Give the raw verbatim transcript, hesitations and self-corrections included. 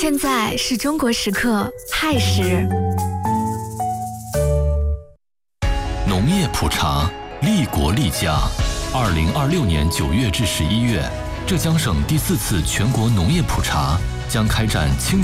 现在是中国时刻亥时。 农业普查，利国利家。二零二六年九月至十一月，浙江省第四次全国农业普查将开展清